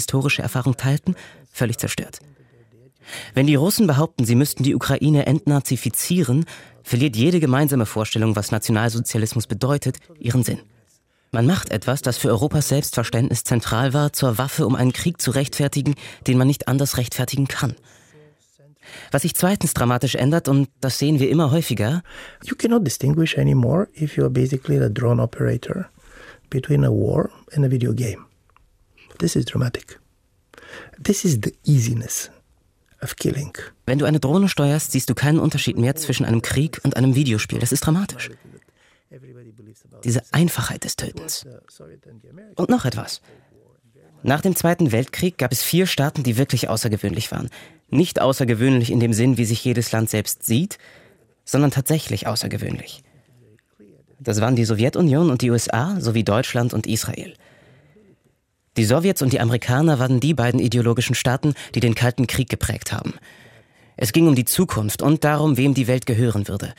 historische Erfahrung teilten, völlig zerstört. Wenn die Russen behaupten, sie müssten die Ukraine entnazifizieren, verliert jede gemeinsame Vorstellung, was Nationalsozialismus bedeutet, ihren Sinn. Man macht etwas, das für Europas Selbstverständnis zentral war, zur Waffe, um einen Krieg zu rechtfertigen, den man nicht anders rechtfertigen kann. Was sich zweitens dramatisch ändert, und das sehen wir immer häufiger: You cannot distinguish anymore if you are basically a drone operator between a war and a video game. This is dramatic. This is the easiness of killing. Wenn du eine Drohne steuerst, siehst du keinen Unterschied mehr zwischen einem Krieg und einem Videospiel. Das ist dramatisch. Diese Einfachheit des Tötens. Und noch etwas. Nach dem Zweiten Weltkrieg gab es 4 Staaten, die wirklich außergewöhnlich waren. Nicht außergewöhnlich in dem Sinn, wie sich jedes Land selbst sieht, sondern tatsächlich außergewöhnlich. Das waren die Sowjetunion und die USA sowie Deutschland und Israel. Die Sowjets und die Amerikaner waren die beiden ideologischen Staaten, die den Kalten Krieg geprägt haben. Es ging um die Zukunft und darum, wem die Welt gehören würde.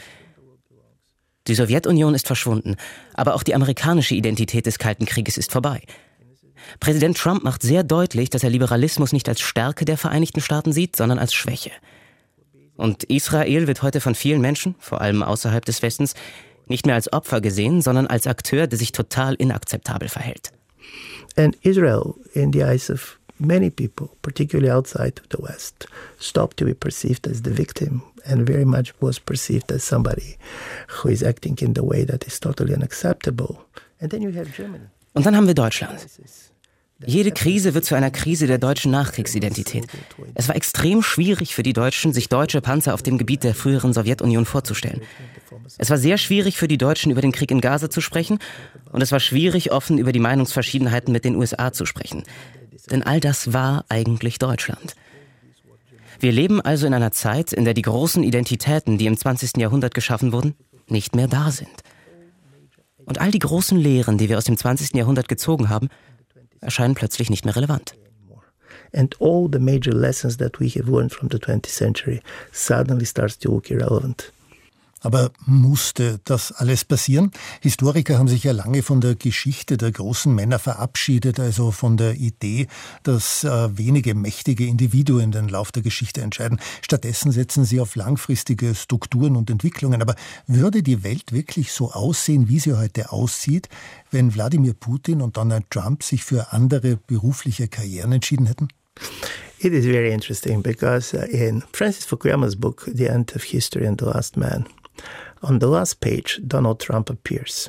Die Sowjetunion ist verschwunden, aber auch die amerikanische Identität des Kalten Krieges ist vorbei. Präsident Trump macht sehr deutlich, dass er Liberalismus nicht als Stärke der Vereinigten Staaten sieht, sondern als Schwäche. Und Israel wird heute von vielen Menschen, vor allem außerhalb des Westens, nicht mehr als Opfer gesehen, sondern als Akteur, der sich total inakzeptabel verhält. And Israel, in the eyes of many people, particularly outside of the West, stopped to be perceived as the victim and very much was perceived as somebody who is acting in the way that is totally unacceptable. And then you have Germany. Und dann haben wir Deutschland. Jede Krise wird zu einer Krise der deutschen Nachkriegsidentität. Es war extrem schwierig für die Deutschen, sich deutsche Panzer auf dem Gebiet der früheren Sowjetunion vorzustellen. Es war sehr schwierig für die Deutschen, über den Krieg in Gaza zu sprechen, und es war schwierig, offen über die Meinungsverschiedenheiten mit den USA zu sprechen. Denn all das war eigentlich Deutschland. Wir leben also in einer Zeit, in der die großen Identitäten, die im 20. Jahrhundert geschaffen wurden, nicht mehr da sind. Und all die großen Lehren, die wir aus dem 20. Jahrhundert gezogen haben, erscheinen plötzlich nicht mehr relevant. And all the major lessons that we have learned from the 20th century suddenly starts to look irrelevant. Aber musste das alles passieren? Historiker haben sich ja lange von der Geschichte der großen Männer verabschiedet, also von der Idee, dass wenige mächtige Individuen den Lauf der Geschichte entscheiden. Stattdessen setzen sie auf langfristige Strukturen und Entwicklungen. Aber würde die Welt wirklich so aussehen, wie sie heute aussieht, wenn Wladimir Putin und Donald Trump sich für andere berufliche Karrieren entschieden hätten? It is very interesting because in Francis Fukuyama's book, The End of History and the Last Man, on the last page, Donald Trump appears.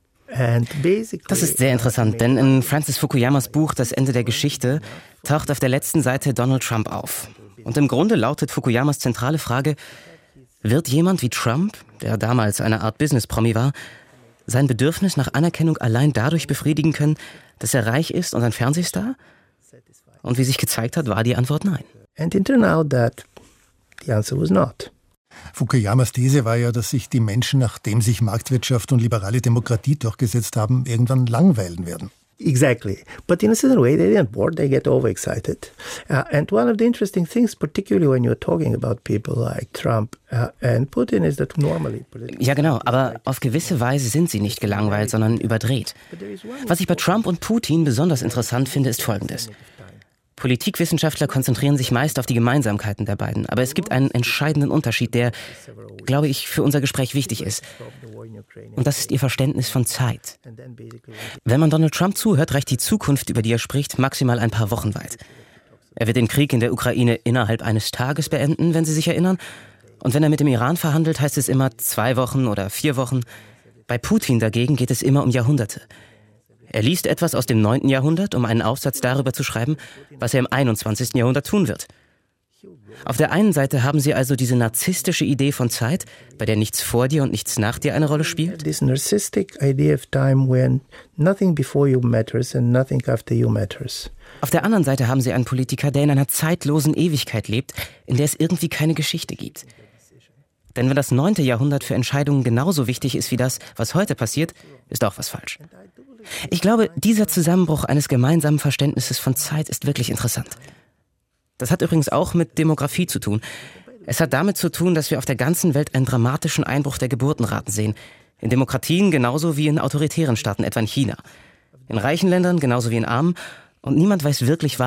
Das ist sehr interessant, denn in Francis Fukuyamas Buch Das Ende der Geschichte taucht auf der letzten Seite Donald Trump auf. Und im Grunde lautet Fukuyamas zentrale Frage: Wird jemand wie Trump, der damals eine Art Business-Promi war, sein Bedürfnis nach Anerkennung allein dadurch befriedigen können, dass er reich ist und ein Fernsehstar? Und wie sich gezeigt hat, war die Antwort nein. And it turned out that the answer was not. Fukuyamas These war ja, dass sich die Menschen, nachdem sich Marktwirtschaft und liberale Demokratie durchgesetzt haben, irgendwann langweilen werden. Exactly. But in a certain way, they didn't bored, they get overexcited. And one of the interesting things, particularly when you're talking about people like Trump and Putin, is that normally... Ja genau, aber auf gewisse Weise sind sie nicht gelangweilt, sondern überdreht. Was ich bei Trump und Putin besonders interessant finde, ist Folgendes. Politikwissenschaftler konzentrieren sich meist auf die Gemeinsamkeiten der beiden. Aber es gibt einen entscheidenden Unterschied, der, glaube ich, für unser Gespräch wichtig ist. Und das ist ihr Verständnis von Zeit. Wenn man Donald Trump zuhört, reicht die Zukunft, über die er spricht, maximal ein paar Wochen weit. Er wird den Krieg in der Ukraine innerhalb eines Tages beenden, wenn Sie sich erinnern. Und wenn er mit dem Iran verhandelt, heißt es immer 2 Wochen oder 4 Wochen. Bei Putin dagegen geht es immer um Jahrhunderte. Er liest etwas aus dem 9. Jahrhundert, um einen Aufsatz darüber zu schreiben, was er im 21. Jahrhundert tun wird. Auf der einen Seite haben Sie also diese narzisstische Idee von Zeit, bei der nichts vor dir und nichts nach dir eine Rolle spielt. This narcissistic idea of time when nothing before you matters and nothing after you matters. Auf der anderen Seite haben Sie einen Politiker, der in einer zeitlosen Ewigkeit lebt, in der es irgendwie keine Geschichte gibt. Denn wenn das 9. Jahrhundert für Entscheidungen genauso wichtig ist wie das, was heute passiert, ist auch was falsch. Ich glaube, dieser Zusammenbruch eines gemeinsamen Verständnisses von Zeit ist wirklich interessant. Das hat übrigens auch mit Demografie zu tun. Es hat damit zu tun, dass wir auf der ganzen Welt einen dramatischen Einbruch der Geburtenraten sehen. In Demokratien genauso wie in autoritären Staaten, etwa in China. In reichen Ländern genauso wie in armen. Und niemand weiß wirklich,